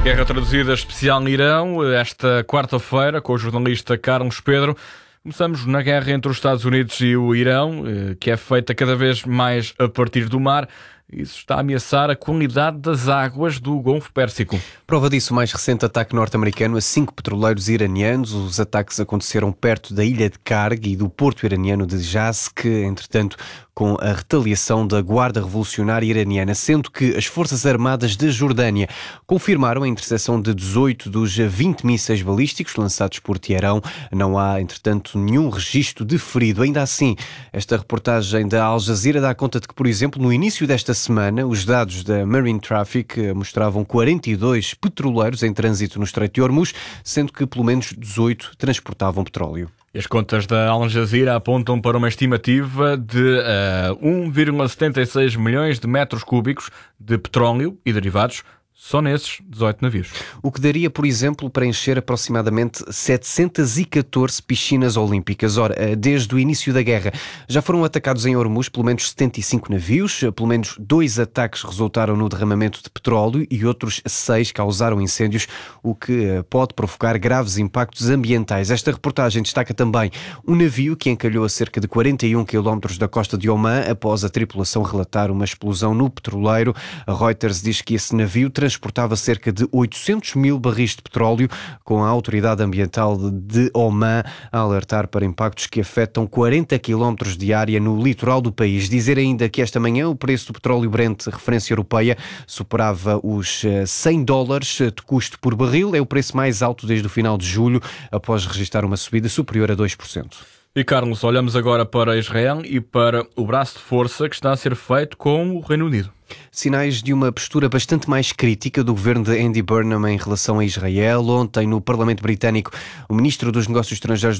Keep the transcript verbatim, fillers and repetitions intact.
Guerra Traduzida especial no Irão, esta quarta-feira, com o jornalista Carlos Pedro. Começamos na guerra entre os Estados Unidos e o Irão, que é feita cada vez mais a partir do mar. Isso está a ameaçar a qualidade das águas do Golfo Pérsico. Prova disso o mais recente ataque norte-americano a cinco petroleiros iranianos. Os ataques aconteceram perto da ilha de Karg e do porto iraniano de Jask, entretanto com a retaliação da Guarda Revolucionária Iraniana, sendo que as Forças Armadas da Jordânia confirmaram a interseção de dezoito dos vinte mísseis balísticos lançados por Teherão. Não há, entretanto, nenhum registro de ferido. Ainda assim, esta reportagem da Al Jazeera dá conta de que, por exemplo, no início desta semana, os dados da Marine Traffic mostravam quarenta e dois petroleiros em trânsito no Estreito de Hormuz, sendo que pelo menos dezoito transportavam petróleo. As contas da Al Jazeera apontam para uma estimativa de uh, um vírgula setenta e seis milhões de metros cúbicos de petróleo e derivados só nesses dezoito navios. O que daria, por exemplo, para encher aproximadamente setecentas e catorze piscinas olímpicas. Ora, desde o início da guerra já foram atacados em Hormuz pelo menos setenta e cinco navios, pelo menos dois ataques resultaram no derramamento de petróleo e outros seis causaram incêndios, o que pode provocar graves impactos ambientais. Esta reportagem destaca também um navio que encalhou a cerca de quarenta e um quilómetros da costa de Omã após a tripulação relatar uma explosão no petroleiro. A Reuters diz que esse navio transportava cerca de oitocentos mil barris de petróleo, com a Autoridade Ambiental de Omã a alertar para impactos que afetam quarenta quilómetros de área no litoral do país. Dizer ainda que esta manhã o preço do petróleo Brent, referência europeia, superava os cem dólares de custo por barril. É o preço mais alto desde o final de julho, após registrar uma subida superior a dois por cento. E Carlos, olhamos agora para Israel e para o braço de força que está a ser feito com o Reino Unido. Sinais de uma postura bastante mais crítica do governo de Andy Burnham em relação a Israel. Ontem, no Parlamento Britânico, o ministro dos Negócios Estrangeiros